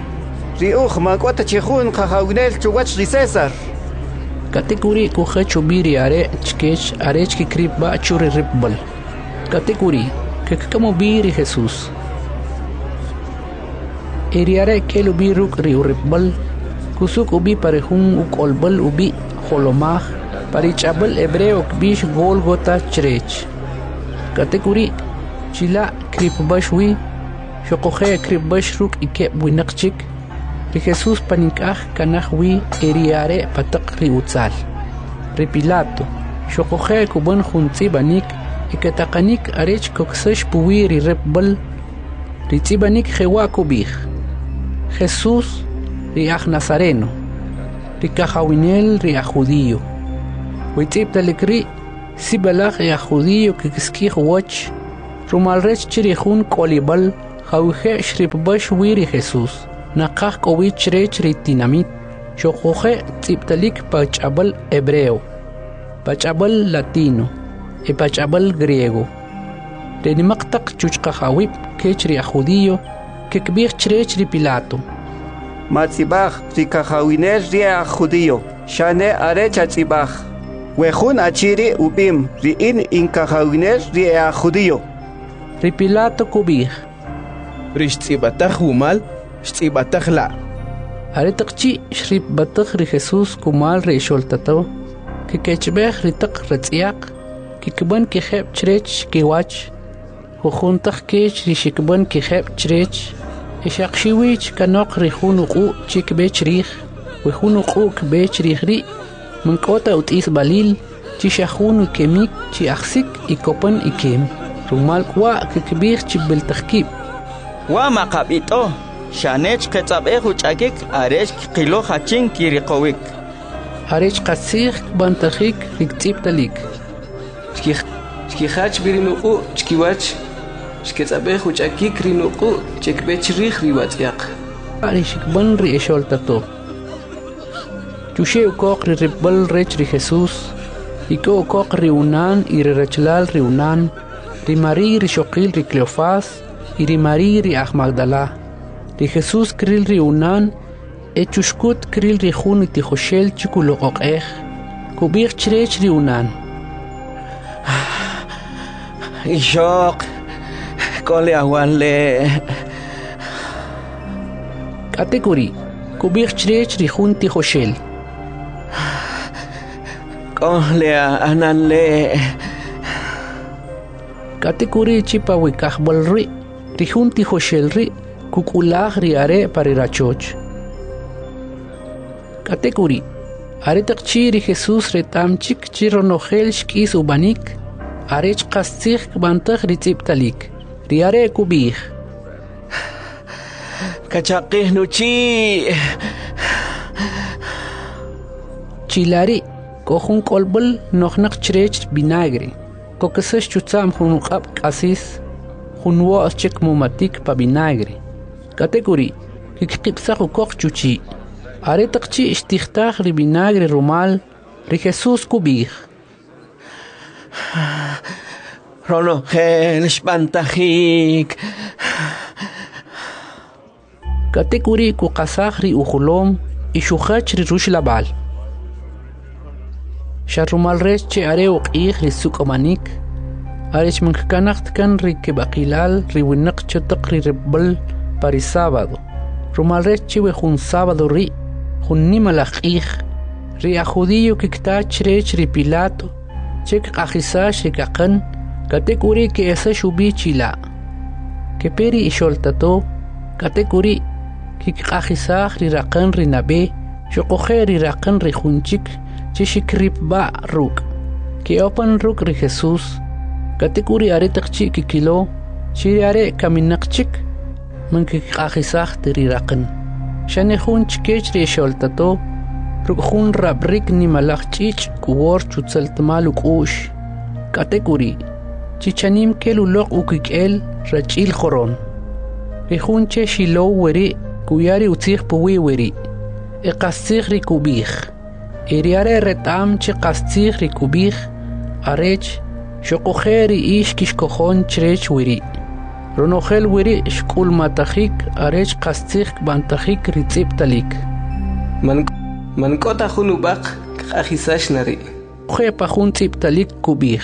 S5: ri mank'ota chijun qajawinel chuwach ri César
S2: katekuri kujech ubiri are chkech arech kikripba churi ripb'al katekuri kikamo biri Jesús iri are kel ubi ruk' ri uripb'al kusuk ubi pare jun uk'olb'al ubi jolomaj parich'ab'al hebreo kb'ix Gólgota chrech katekuri chila kripbax wi xoqoje kripbax ruk' ikeb' winaq chik ri Jesús panink'aj kanaj wi iri are pataq ri utzal ri Pilato xoqoje kub'an jun tz'ibanik iketaqanik arech koksax puwi ri repb'al ri tz'ibanik jewa kub'ij Jesús ri aj Nazareno ri kajawinel ri a judío ويتيبتلك ري سيبلاغ يا خوديو كسكيخ واتش رومال ريش تشريخون كوليبال خوخي شريب باش ويري خيسوس نقاق قوي تشريش ري تيناميت شوخوخي تيبتلك باچابل إبريو باچابل لاتينو باچابل غريغو ريني مقتق چوچقا خويب كيشري أخوديو ككبير تشريش ري بيلاتو
S10: ماتسيباخ ري كخاوينير ري أخوديو شاني أري تشاتسيباخ ويخون أتشيري وبيم ري إن كخاوينير ري أخوديو
S2: ري بيلاتو كوبيخ
S8: ريش تسيباتخ ومال شتسيباتخ لا
S2: أري تقشي شريب بطخ ري خيسوس كومال ري شولتتو كي كيشبيخ ري تق رتسياق كي كبان كي خيب تشريش كي واتش وخون تخ كيش ري شكبان كي خيب تشريش إشاق شيويش كنوق ري خونو قو تشيك بيش ريخ وخونو قو كبيش ريخ ري من كوتا وتقيس باليل تي شاخونو كيميك تي أخسيك إيكوبن إيكيم رومال كوا ككبيخ تي بالتخكيب
S3: وما قابيتو شانيش كتابيخ وچاكيك أريش قيلو خاتشين كيري قويك
S2: أريش قاسيخ بانتخيك ريكتيب تليك
S4: شكي خاتش بيرينوقو شكي واتش شكي تابيخ وچاكيك رينوقو شك بيش ريخ ريوات ياق
S2: أريش كبان ري إشول تاتو Chushe ukok ri ribal rech ri Jesus, iko ukok ri unan i ri rechlal ri unan, ri Mari ri Shokil ri Cleofas, i ri Mari ri Ach Magdala. Ri Jesus kril ri unan, e chushkut kril ri khun ti khoshel chikulo okech, kubir chrech ri unan.
S1: Ishok, kole awanle.
S2: Kategori, kubir chrech ri khun ti khoshel.
S1: Lea ananle
S2: Kategori chipa wikahbal ri rihunti hoshel ri kukulah ri are parirachoch Kategori are takchi ri Jesus retamchik chironohel shkis ubanik arech qastikh bantagh ri tiptalik ri are kubih
S1: kachaqih nuchi
S2: chilari Kohun kolbel nochnak chrech binagre. Kokesas chutsam hunukap kasis hunwa chek mumatik pa binagre. Kategori kikipsa kok chuchi. Are takchi istikhtar ri binagre rumal ri Jesus kubih.
S1: Rono hel spantahik.
S2: Kategori kukasah ri uhulom ishukhach ri rush labal. شرمال ريش چه اره وقيخ للسوق أمانيك أريش من كانت كان ريك بقيلال ريونق چتق ريبل باري سابادو رمال ريش چه وخون سابادو ري خون نيما لقيخ ري أخوديو كتا چريش ري بيلاتو چك أخيساش ريكاقن كتك وري كيسا شوبي چيلا كبيري إشولتاتو كتك وري كيك أخيساخ ري راقن ري نبي شقوخي ري راقن ري خونچك Chishikrip ba ruk. Ki open ruk ri Jesus. Kategori are takchi ki kilo. Chiri are kaminakchik. Man ki kakhisach tiri rakan. Shani khun chikech ri sholtato. Ruk khun rabrik ni malach chich kuwar chutsal tamaluk ush. Kategori. Chichanim kelu lok ukikel rachil khoron. Ri khun che shilo weri kuyari utzikh puwi weri. Iqastikh ri kubikh. Iriare retam che qastikh ri kubikh arech shoqokheri ish kishkokhon chrech wiri ronokhel wiri shkul matakhik arech qastikh bantakhik ri tsiptalik
S4: man kota khunubaq akhisash nari
S2: khe pa khun tsiptalik kubikh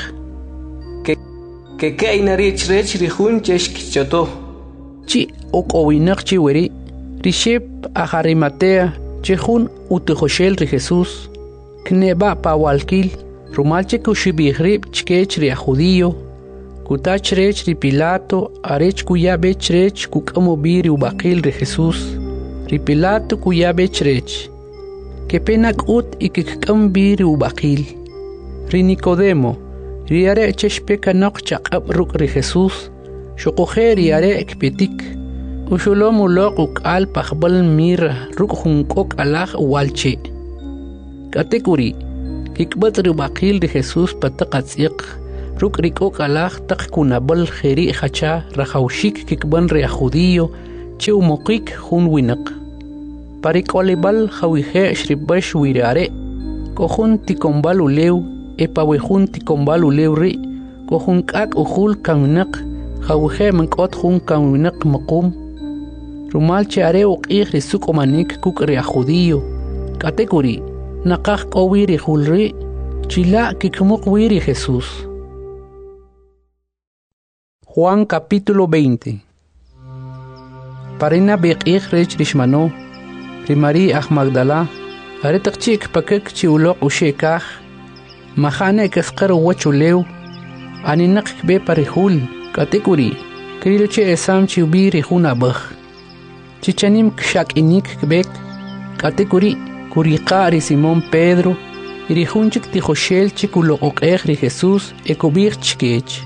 S4: ke kainari chrech ri khun chesh kichoto
S2: chi oqowinaq chi wiri ri shep aharimatea chehun utejoshel ri Jesus kneba pa walkil rumalche kushibihrib chkech ri judío kutachrech ri Pilato arech kuyabe chrech kukamo biri ubaqil ri Jesus ri Pilato kuyabe chrech que penak ut y que kam biri ubaqil ri Nicodemo ri are cheshpeka noqchaq abruk ri Jesus shoqoher yare ekpetik Ushulom ulok al pakhbal mir ruk hunkok alach walche. Kategori kikbat rubaqil de Jesús pataqatsiq ruk rikok alaj taq kunabal kheri khacha rahawshik kikban re judío chiu moqik hun winaq parikolibal khawije shribash wirare kohun tikombal ulew epawejun tikombal ulew ri kohun kak uhul kaminaq khawije mankot hun kaminaq maqum rumal chare uqih risuk omanik kuk re judío kategori naqaj qowiri hulri chila kikmuq wiri Jesús. Juan capítulo 20. Parina beqih rech rishmano rimari ah Magdala aretaqchik pakek chiuloq ushekaj mahane kasqar wachulew aninaq be parihul kategori krilche esam chiubiri hunabaj chichanim kshakinik kbek kategori Kuriqari Simón Pedro, irihunchik tijoshel chikuloqoqej ri Jesús ekobir chkech.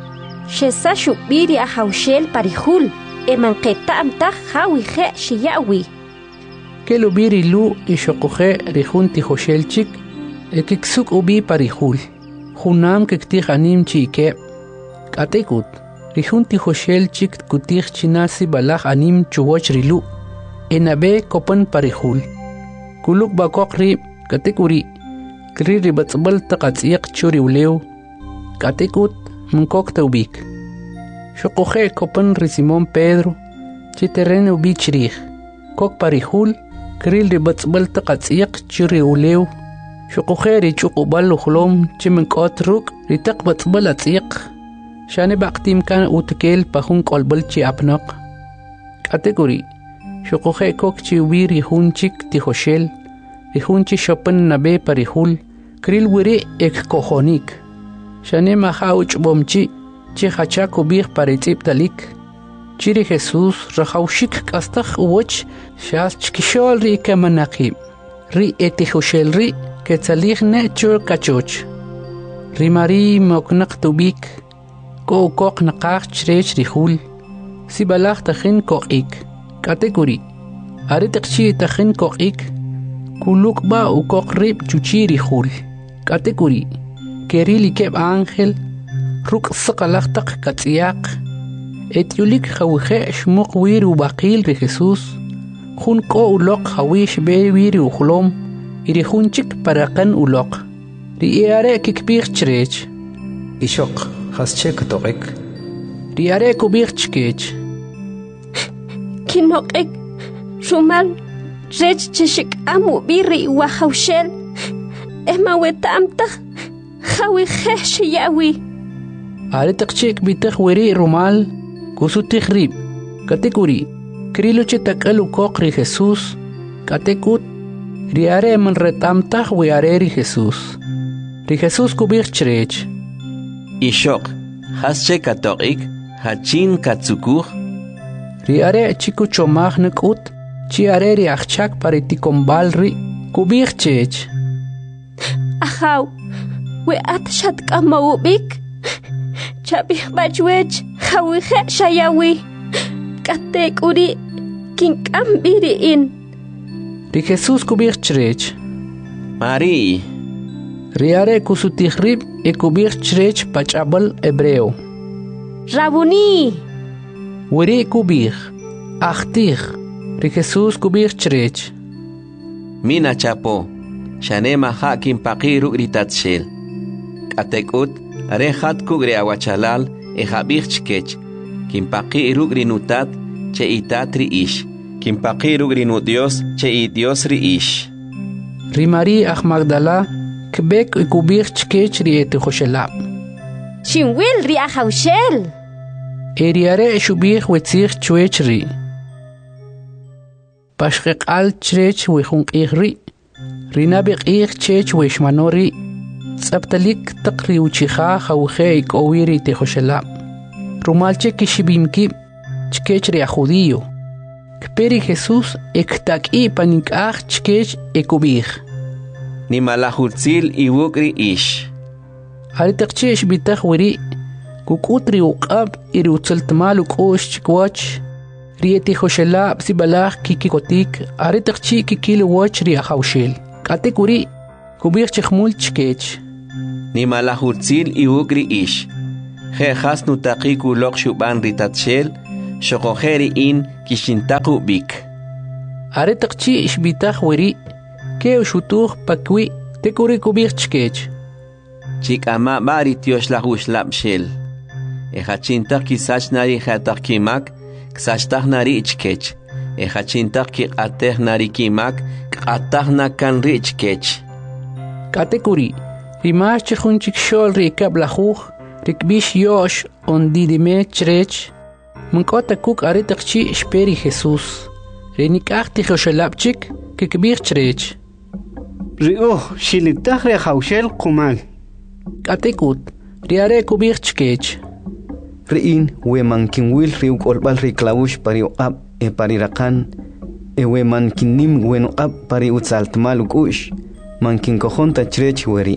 S11: Shesa shubiri a haushel parihul, emanqeta amtaj hawije shiyawi.
S2: Kelubiri lu ishoqoje rihun tijoshel chik, ekiksuk ubi parihul. Junam kektij anim chike. Katekut, rihun tijoshel chik kutij chinasi balaj anim chuwoch rilu. Enabe kopan parihul. Kuluk bakok rib kategori kri ribatsbal taqatsiq churi ulew katekut munkok taubik shoqoje kopan ri Simón Pedro chiterren ubichrih kok parihul kri ribatsbal taqatsiq churi ulew shoqoje ri chuqbal ukhlom chimenkot ruk ri taqbatsbal atsiq shane baqtim kan utkel pahun kolbal chi apnaq kategori shoqoje kok chi wiri hunchik tijoshel rihunchi shopan nabe parihul kril wiri ek kohonik shane mahauch bomchi chi hacha kubih paritip talik chiri Jesús rahaushik kastakh uwoch shas chkishol ri kamanaqib ri etijoshel ri ketzalig ne chur kachoch ri mari moknaq tubik ko kok naqach chrech rihul sibalach takhin koik kategori aritiqchi takhin koik kuluk ba ukok rib chuchiri hul kategori kerili keb ángel ruk saqalaq taq katsiaq etiulik khawje shmuq wir ubaqil ri Jesús jun ko uloq hawish be wir ukhlom iri junchik paraqan uloq ri are kikbir chrech
S4: ishoq haschek toqek
S2: ri are kubir chkech
S11: Kinoqek shumal rech chishik amu biri wa hawshel ema wetamta khawi khesh yawi
S2: aritaqchik bitaq wiri rumal kusu tikhrib kategori krilo chitakalu koqri Jesús katekut riare man retamta wiare ri Jesús kubir chrech
S1: Ishok hasche katoqik hachin katsukuj
S2: riare chiku chomag nekut chi are ri achak pariticombal ri kubir chech
S11: ahaw we atshat kamawbik chabih bachwech khawi shayawi katekuri kinkambiri in
S2: ri Jesús kubir chrech
S1: Mari
S2: riare kusutihrib e kubir chrech pachabal hebreo
S11: Rabuni
S2: Wiri kubir, achtich, ri Jesús kubir chrech.
S1: Mina chapo, shane maha kim paqiru ritatshel. Katekut, rehat kugri awachalal, e habir chkech. Kim paqiru rinutat, che itatri ish. Kim paqiru rinu Dios, che i Dios ri ish.
S2: Ri Mari ah Magdala, kbek e kubir chkech ri eti khoshelab.
S11: Shinwil ri ahawshel.
S2: Eriare shubih wetzich chwechri. Pashqiq al chrech wehun qihri. Rinabiq ih chech weshmanori. Tsabtalik taqri uchiha khawkhe ikowiri tehoshelab. Rumalche kishibimki chkechri a judío. Kperi Jesús ektak'i panik'aj chkech ekubih.
S1: Ni malahurtzil iwukri ish.
S2: Aritaqchesh bitaq wiri. Kukutri uqab iri utsaltmal ukosh chikwach rieti khoshelab sibalaj kikikotik aritaqchi kikil wach ri ahawshel katekuri kubir chikmul chkech.
S1: Ni malahurtzil iwukri ish. He has nutakiku lok shuban ritatshel, shokojeri in kishintaku bik.
S2: Are takchi ishbitach weri, ke ushutuch pakwi, te kuri kubir chkech.
S1: Chik ama bari tiosh lahush lapshel. Echachintak kisach nari hatak kimak, ksachtak nari ichkech. Echachintak ki atech nari kimak, atach na kan ri ichkech.
S2: Katekuri, rimash chichunchik shol rikab lahuch, rikbish yosh on didime chrech, munkota kuk are takchi shperi Jesus. Renikachti joshelapchik, kikbir chrech.
S5: Shilitach rechaushel kumag.
S2: Katekut, riare kubir chkech.
S12: Riin, we man kin wil riuk olbal riklaush pari ab e pari rakan, e we man kin nim wen ab pari utzalt maluk ush, man kin kohonta chrech weri.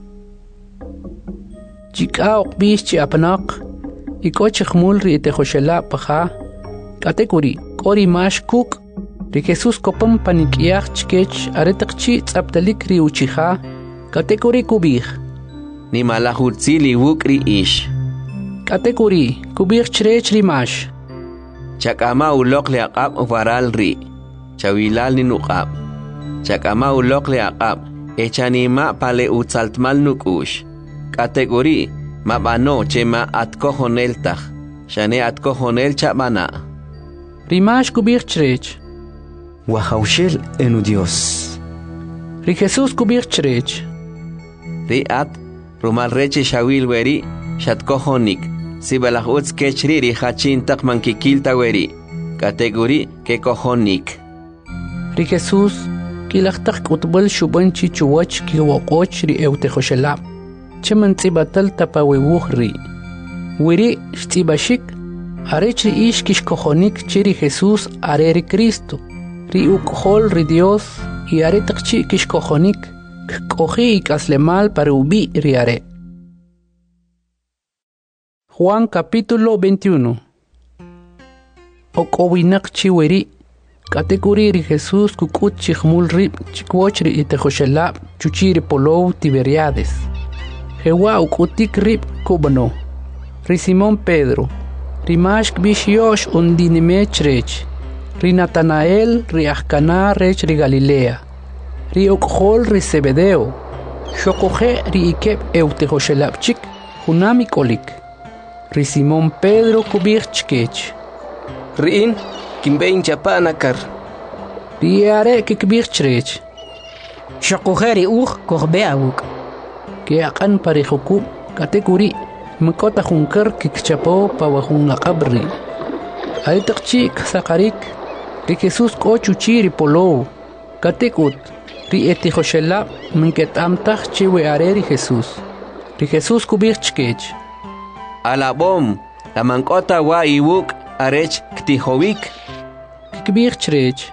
S2: Chika okbish chi apanak, ikoch khmul ri te khoshela paha, katekuri, kori mash kuk, ri Jesus kopam panikiach chkech aretakchi tzaptalik ri uchiha, katekuri kubir.
S1: Ni malahurtzili wukri ish.
S2: Katekuri, kubir chrech rimash.
S1: Chakama ulok le aqab varal ri. Chawilal ni nuqab. Chakama ulok le aqab. Echanima pale utzaltmal nukush. Katekuri, mabano chema atkohoneltach. Shane atkohonel chabana.
S2: Rimash kubir chrech.
S12: Wahaushel enu Dios.
S2: Ri Jesus kubir chrech.
S1: Ri at rumal reche shawil weri. Shatkohonik, si balahutz kechri ri hachin tak mankikilta weri, kategori ke kohonik.
S2: Ri Jesus, kilachtak utbal shuban chichuach ki wakoch ri eutehoshelab, cheman tibatal tapawewuh ri. Weri shtibashik, arech ri ish kish kohonik chiri Jesus are ri Cristo, ri ukhol ri Dios, y are takchi kish kohonik, kohi ikaslemal para ubi ri are. Juan capítulo 21. Okowinak chiweri, katekuri ri Jesus kukut chikhmul rib chikwochri itehoshelab chuchiri polou Tiberiades. Jewa ukutik rib kubano. Ri Simón Pedro, ri mashk bish yosh undinime chrech. Ri Natanael ri Ahcana rech ri Galilea. Ri okhol ri Zebedeo. Shokoje ri ikeb eutehoshelab chik hunami kolik. Ri Simón Pedro kubir chkech.
S4: Riin, kimbein chapanakar.
S2: Riare kikbir chrech.
S7: Shokujeri kohbe awuk.
S2: Ke akan parihukub katekuri mkota hunkar kikchapo pawahun akabri. Alitakchi sakarik. Ri Jesus ko chuchiri polou. Katekut. Ri etihoshelab mnketamtach chiwe are ri Jesus. Ri Jesus kubir chkech.
S1: Alabom, la mankota wa iwuk arech ktihowik.
S2: Kikbir chrech.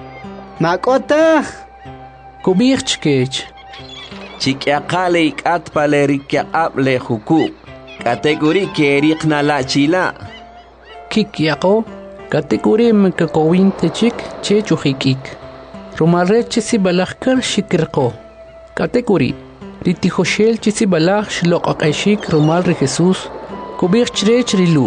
S5: Makota.
S2: Kubir chkech.
S1: Chikyakale ikat pale rikyakab le huku. Kategori kerik na la chila.
S2: Kikyako, kategori mkakowin techik chechujikik. Rumalre chisi balakar shikirko. Kategori, ritihoshel chisi balak shlok akashik rumal ri Jesus. Kubir chrech rilu.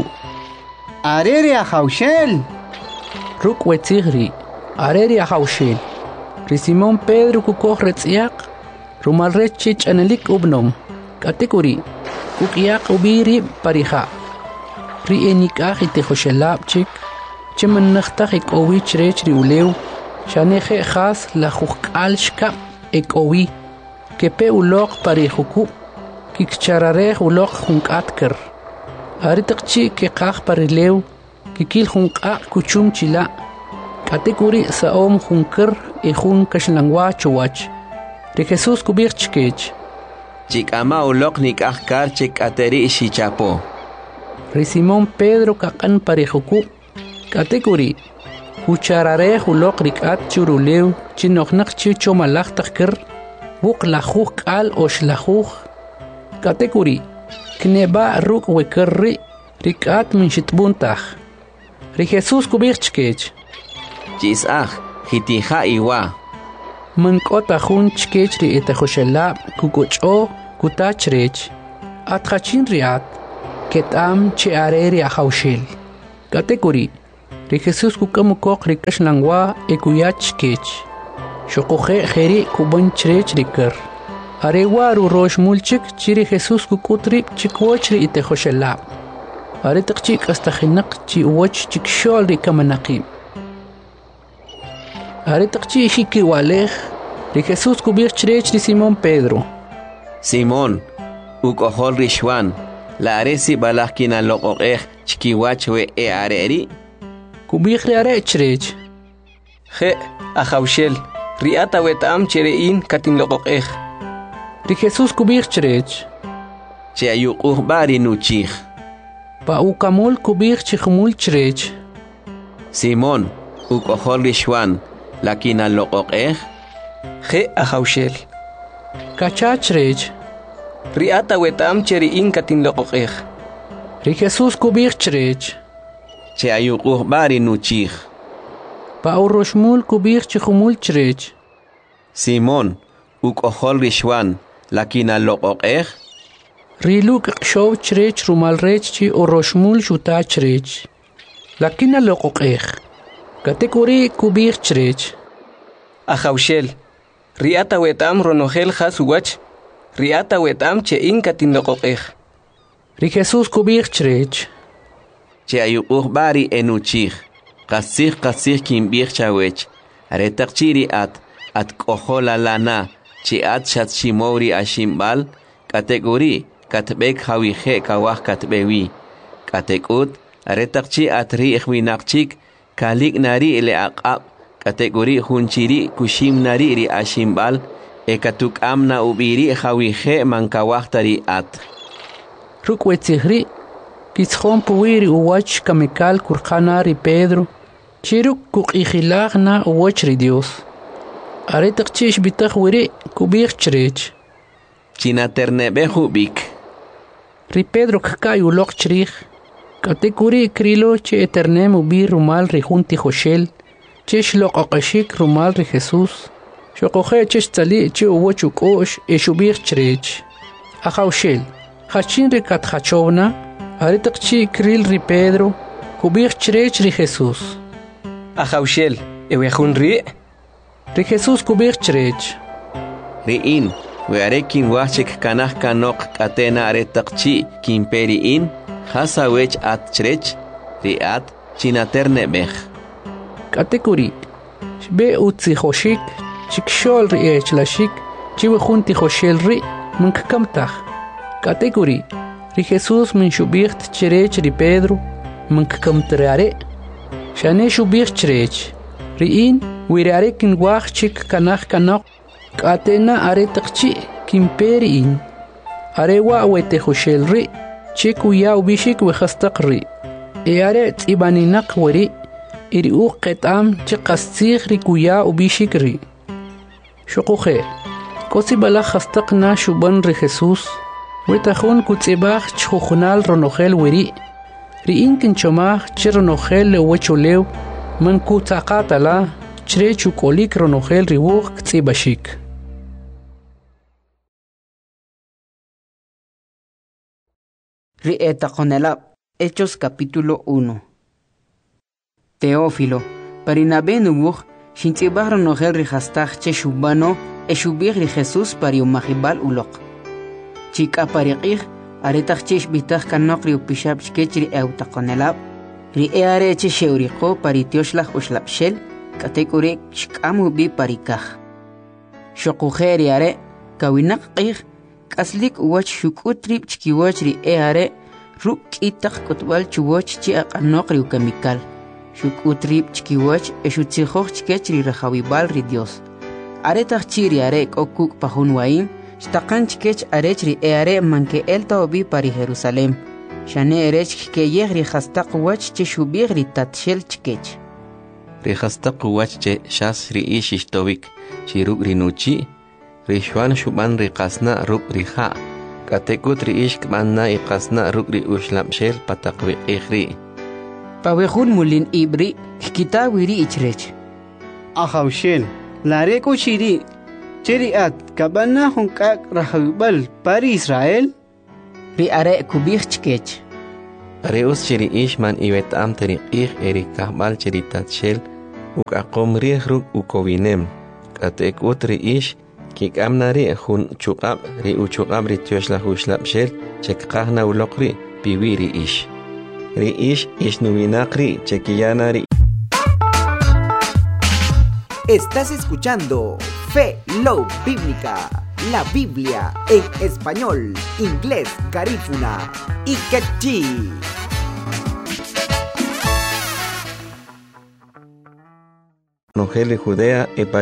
S5: Areri ahaushel.
S2: Ruk wetzigri. Areri ahaushel. Ri Simón Pedro kukoh retziak. Rumal rechich anelik ubnom. Katekuri. Kukiak ubiri pariha. Ri enikah itehoshelab chik. Cheman nachtach ek owi chrech ri ulew. Shaneje khas la jukal shkap ek owi. Kepe ulok parihuku. Kikcharareh ulok junkatker. Aritakchi ke qaq parilew kikil junqa kuchum chila katekuri saom junkar e jun kashlangwa chuwach ri Jesus kubir chkech
S1: chikama ulok nikahkar chikateri shichapo
S2: ri Simón Pedro kaqan parihuku katekuri kucharare ulok rikat churulew chinoqnaq chicho malaq takir buq lajuq al oshlajuq katekuri Kneba ruk wekerri rikat min shitbuntach. Ri Jesus kubir chkech.
S1: Chisach, hitija iwa.
S2: من قطع خون چکیچ ری اتخوشلاب کوکوچو کوتا چریچ اتخاچین ریات کتام چی آره ری اخوشل کاتگوری ری خصوص کوکم کوق ریکش لنگوا اکویا چکیچ شقوخه خیری کوبن چریچ ریکر آره وارو روش مولچک چی ری خصوص کوکوتری چکوچ ری اتخوشلاب آره تقچیک استخنق چی اوچ چکشول ری کم نقیم آره تقچی شیکی والخ ری خصوص کوبیخ چریچ ری سیمون پیدرو
S1: سیمون اوکوخول ری شوان لارسی بلاخ کینا لقوقیخ چکی واچ و ای آره
S2: کوبیخ ری آره چریچ
S4: خی اخوشل ریاتا ویتام چریین کتین لقوقیخ
S2: ری خصوص کوبیخ چریچ
S1: چی ایوقوخ باری نوچیخ
S2: با او کمول کوبیخ چی خمول چریچ
S1: سیمون اوکوخول ری شوان لکینا لقوقیخ
S4: خی اخوشل
S2: کچا چریچ
S4: ریاتا ویتام چریین کتین لقوقیخ
S2: ری خصوص کوبیخ چریچ
S1: چی ایوقوخ باری نوچیخ
S2: با او روشمول کوبیخ چی خمول چریچ
S1: سیمون اوکوخول ری شوان لکینا لقوقیخ
S2: ریلوک شو چریچ رومال ریچ چی او روشمول شوتا چریچ لکینا لقوقیخ کاتگوری کوبیخ چریچ
S4: اخوشل ریاتا ویتام رونوخل خاص وچ ریاتا ویتام چین کتین لقوقیخ
S2: ری خصوص کوبیخ چریچ
S1: چی ایوقوخ باری انوچیخ قصیخ کیم بیخ چاویچ اره تقچیری ات کوخولا لانا چی شد شیموری اشیمبال کاتگوری کتبک خویخه کواخ کتبوی کاتگود اره تقچی ات ری اخوی نقچیک کالیک ناری الی اقاب کاتگوری خونچیری کشیم ناری ری اشیمبال اکتوک امنا اوبیری خویخه من کواخ تری
S2: روک ویتیخری کیسخون پویری اوچ کمیکال کورخانا ری پیدرو چیروک کوق ایخیلاغ نا اوچ ری دیوس اره تقچیش بیتخ ویری کوبیخ چریچ
S1: چینا ترنبه خوبیک
S2: ری پیدرو ککایو لوق چریخ کاتگوری کریلو چه اترنم وبیر رومال ری خونتی خوشل چش لوق اقشیک رومال ری خصوص شقوخه چش تلی چه اوچو کوش اشوبیخ چریچ اخوشل خاچین ری کات خاچونا اره تقچی کریل ری پیدرو کوبیخ چریچ ری خصوص
S4: اخوشل اویخون ری
S2: خصوص کوبیخ چریچ
S1: ری این و اره کین واچک کناخ کنوق کتینا اره تقچی کین پیری این خاصا ویچ ات چریچ ری ات چینا ترنبه
S2: کاتگوری شبه اوتسی خوشیک چکشول ری ایچ لاشیک چی وخونتی خوشل ری من کمتخ کاتگوری ری خصوص من شوبیخت چریچ ری پیدرو من کمتراره شانه شوبیخ چریچ ری این ویری اره کین واخ چیک کناخ کنوق کاتینا اره تقچی کین پیری این اره واویت خوشل ری چیک ویا وبیشیک وخستق ری اره تیبانی نق وری اری او قطعام چی قصیخ ری کویا وبیشیک ری شقوخه کوسی بلا خستق نا شوبن ری خصوص ویتخون کوتیباخ چخونال رونوخل وری ری این کن چماخ چی رونوخل وچولیو من کوتاقاتلا چری چوکولیک رونوخل ری ووخ کتیباشیک
S13: Rieta Conelab, Hechos capítulo 1. Teófilo, Parinabé nubuch, Shintibar nogel rijastach che shubano, eshubir ri Jesús pari umahibal ulok. Chika pariqih, aretach chesh bitach kanok ri upishab chkechri euta Conelab, ri eare che sheurico pari tioshlach ushlapshel, katekurek shkamu bi parikach. Shokujeri are, kawinak qih, Kaslik wach shukutrip chkiwach ri eare ruk itak kotwal chuwach chi aqanok ri ukemikal. Shukutrip chkiwach eshutsijoch chkech ri rajawibal ri Dios. Aretach chiri are okuk pahun waim, shtakan chkech arech ri eare manke elta obi pari Jerusalem. Shane erech ke yeh ri khastaq wach chi shubir ri tatshel chkech.
S1: Ri khastaq wach che shas ri ishishtovik chi ruk ri nuchi. Rishwan shuban ri qasna ruk ri kha katekut ri ishk manna i qasna ruk ri ushlapshel pataqwi ikhri
S13: pawehun mulin ibri kita wiri ichrech
S5: Ahawshel lare ko shiri cheri at kabana hunkak rahubal pari Israel
S13: ri are kubich chkech
S1: Reus chiri ish man iwet am teri eri kahbal chiri tatshel uk akom riehruk ukovinem katek utri ish kik am nari hun chukab ri uchukab ri tyoshla huslab shel chek kahna ulokri piwiri ish ri ish nuvinakri chekiyanari.
S14: Estás escuchando Fe Love Bíblica, la Biblia en español, inglés, garífuna y quechí.
S1: Nogel de Judea